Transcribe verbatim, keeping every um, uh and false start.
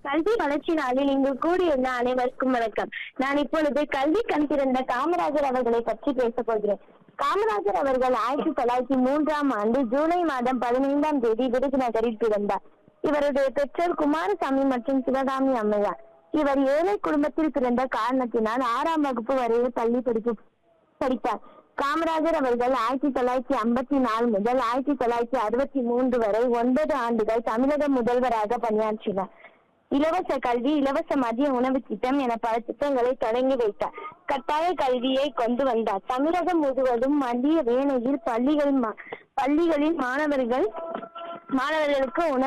கல்வி வளர்ச்சி நாளில் இங்கு கூடியுள்ள அனைவருக்கும் வணக்கம். நான் இப்பொழுது கல்வி கண் திறந்த காமராஜர் அவர்களை பற்றி பேசப் போகிறேன். காமராஜர் அவர்கள் ஆயிரத்தி தொள்ளாயிரத்தி மூன்றாம் ஆண்டு ஜூலை மாதம் பதினைந்தாம் தேதி விருதுநகரில் பிறந்தார். இவருடைய பெற்றோர் குமாரசாமி மற்றும் சிவகாமி அம்மையார். இவர் ஏழை குடும்பத்தில் பிறந்த காரணத்தினால் ஆறாம் வகுப்பு வரையே பள்ளி படிப்பு படித்தார். காமராஜர் அவர்கள் ஆயிரத்தி தொள்ளாயிரத்தி ஐம்பத்தி நாலு முதல் ஆயிரத்தி தொள்ளாயிரத்தி அறுபத்தி மூன்று வரை ஒன்பது ஆண்டுகள் தமிழக முதல்வராக பணியாற்றினார். இலவச கல்வி, இலவச மதிய உணவு திட்டம் என பல திட்டங்களை தொடங்கி வைத்தார். கட்டாய கல்வியை கொண்டு வந்தார். தமிழகம் முழுவதும் மதிய வேளையில் பள்ளிகள் பள்ளிகளில் மாணவர்கள் மாணவர்களுக்கு உணவு